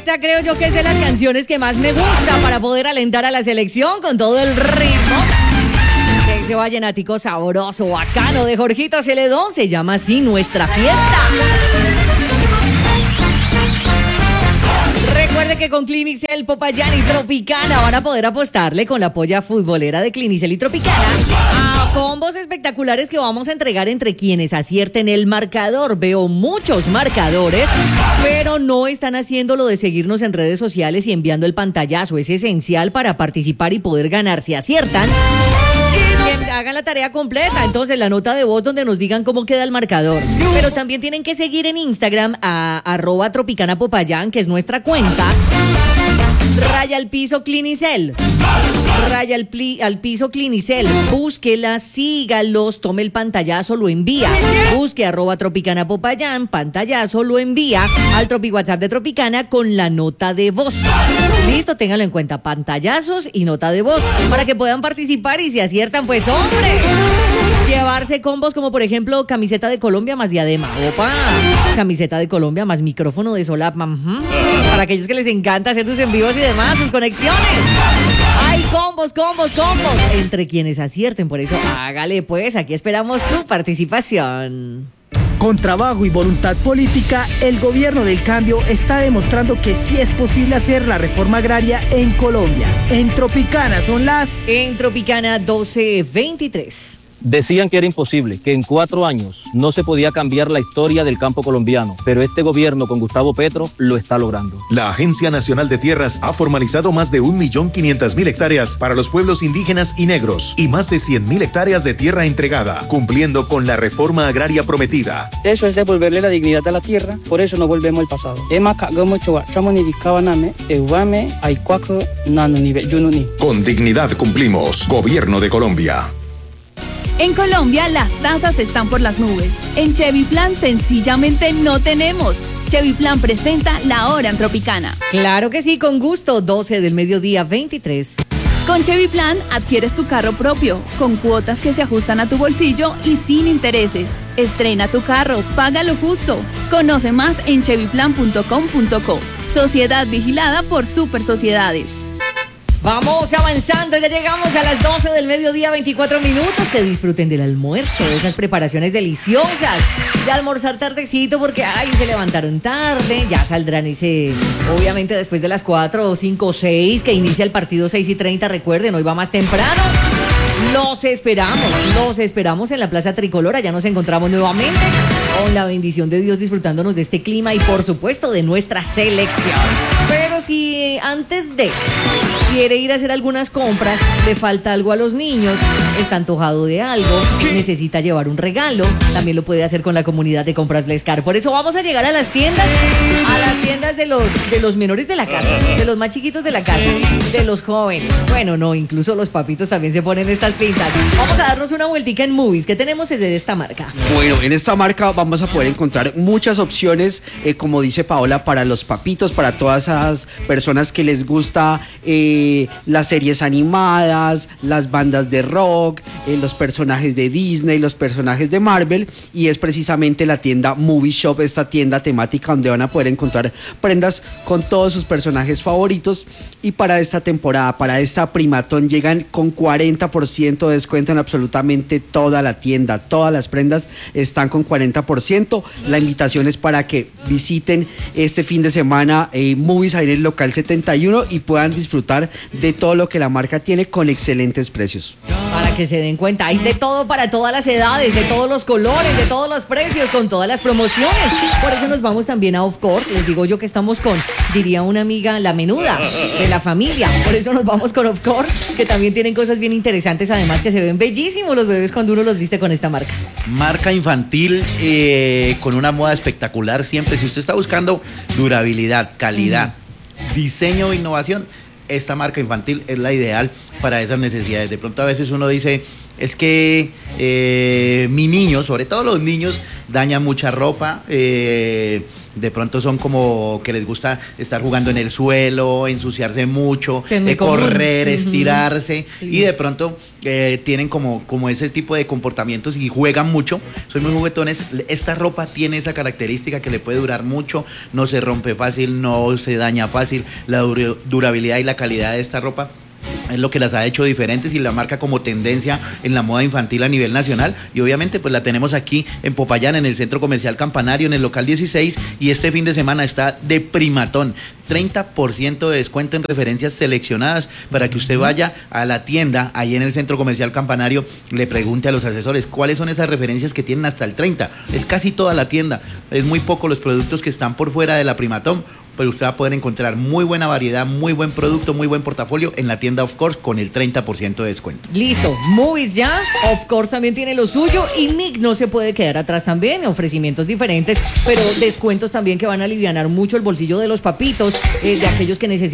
Esta creo yo que es de las canciones que más me gusta para poder alentar a la selección con todo el ritmo. Ese vallenatico sabroso, bacano de Jorgito Celedón, se llama así Nuestra Fiesta. Recuerde que con Clinicel, Popayán y Tropicana van a poder apostarle con la polla futbolera de Clinicel y Tropicana a combos espectaculares que vamos a entregar entre quienes acierten el marcador. Veo muchos marcadores, pero no están haciendo lo de seguirnos en redes sociales y enviando el pantallazo. Es esencial para participar y poder ganar. Si aciertan, hagan la tarea completa, entonces la nota de voz donde nos digan cómo queda el marcador. Pero también tienen que seguir en Instagram a @tropicanapopayán, que es nuestra cuenta. Raya al piso Clinicel. Raya al piso Clinicel. Búsquela, sígalos, tome el pantallazo, lo envía. Busque @tropicanapopayán, pantallazo, lo envía al Tropi WhatsApp de Tropicana con la nota de voz. Listo, ténganlo en cuenta, pantallazos y nota de voz para que puedan participar y si aciertan, pues ¡hombre! Llevarse combos como por ejemplo camiseta de Colombia más diadema. ¡Opa! Camiseta de Colombia más micrófono de Solap. Para aquellos que les encanta hacer sus en vivos y demás, sus conexiones. Hay combos entre quienes acierten, por eso hágale pues, aquí esperamos su participación. Con trabajo y voluntad política, el gobierno del cambio está demostrando que sí es posible hacer la reforma agraria en Colombia. En Tropicana son las... En Tropicana 12:23. Decían que era imposible, que en 4 años no se podía cambiar la historia del campo colombiano, pero este gobierno con Gustavo Petro lo está logrando. La Agencia Nacional de Tierras ha formalizado más de 1.500.000 hectáreas para los pueblos indígenas y negros y más de 100.000 hectáreas de tierra entregada, cumpliendo con la reforma agraria prometida. Eso es devolverle la dignidad a la tierra, por eso no volvemos al pasado. Con dignidad cumplimos. Gobierno de Colombia. En Colombia las tasas están por las nubes. En Chevy Plan sencillamente no tenemos. Chevy Plan presenta La Hora en Tropicana. Claro que sí, con gusto, 12:23. Con Chevy Plan adquieres tu carro propio, con cuotas que se ajustan a tu bolsillo y sin intereses. Estrena tu carro, págalo justo. Conoce más en chevyplan.com.co. Sociedad vigilada por Super Sociedades. Vamos avanzando, ya llegamos a las 12:24 PM. Que disfruten del almuerzo, de esas preparaciones deliciosas, de almorzar tardecito porque se levantaron tarde, ya saldrán obviamente después de las 4 o 5 o 6, que inicia el partido 6:30, recuerden, hoy va más temprano. Los esperamos en la Plaza Tricolor, ya nos encontramos nuevamente con la bendición de Dios disfrutándonos de este clima y por supuesto de nuestra selección. Pero si antes de quiere ir a hacer algunas compras, le falta algo a los niños, está antojado de algo, necesita llevar un regalo, también lo puede hacer con la comunidad de compras Lescar. Por eso vamos a llegar a las tiendas de los menores de la casa, de los más chiquitos de la casa, de los jóvenes. Bueno, no, incluso los papitos también se ponen estas pintas. Vamos a darnos una vueltica en Movies. ¿Qué tenemos desde esta marca? Bueno, en esta marca vamos a poder encontrar muchas opciones, como dice Paola, para los papitos, para todas esas personas que les gusta las series animadas, las bandas de rock, los personajes de Disney, los personajes de Marvel, y es precisamente la tienda Movie Shop, esta tienda temática donde van a poder encontrar prendas con todos sus personajes favoritos. Y para esta temporada, para esta primatón, llegan con 40% de descuento en absolutamente toda la tienda. Todas las prendas están con 40%. La invitación es para que visiten este fin de semana Movies ahí en el local 71 y puedan disfrutar de todo lo que la marca tiene con excelentes precios. Para que se den cuenta, hay de todo para todas las edades, de todos los colores, de todos los precios, con todas las promociones. Por eso nos vamos también a Of Course. Les digo yo que estamos con, diría una amiga, la menuda de la familia. Por eso nos vamos con Of Course, que también tienen cosas bien interesantes, además que se ven bellísimos los bebés cuando uno los viste con esta marca. Marca infantil con una moda espectacular siempre. Si usted está buscando durabilidad, calidad, diseño e innovación, esta marca infantil es la ideal para esas necesidades. De pronto a veces uno dice, es que mi niño, sobre todo los niños, dañan mucha ropa, de pronto son como que les gusta estar jugando en el suelo, ensuciarse mucho, correr, estirarse, y de pronto tienen como ese tipo de comportamientos y juegan mucho, son muy juguetones. Esta ropa tiene esa característica que le puede durar mucho, no se rompe fácil, no se daña fácil, la durabilidad y la calidad de esta ropa es lo que las ha hecho diferentes y la marca como tendencia en la moda infantil a nivel nacional. Y obviamente pues la tenemos aquí en Popayán, en el Centro Comercial Campanario, en el local 16, y este fin de semana está de primatón. 30% de descuento en referencias seleccionadas para que usted vaya a la tienda, ahí en el Centro Comercial Campanario, le pregunte a los asesores cuáles son esas referencias que tienen hasta el 30%. Es casi toda la tienda, es muy poco los productos que están por fuera de la primatón, pero usted va a poder encontrar muy buena variedad, muy buen producto, muy buen portafolio en la tienda Of Course con el 30% de descuento. Listo, Movies ya, Of Course también tiene lo suyo y Nick no se puede quedar atrás también, ofrecimientos diferentes, pero descuentos también que van a alivianar mucho el bolsillo de los papitos, de aquellos que necesitan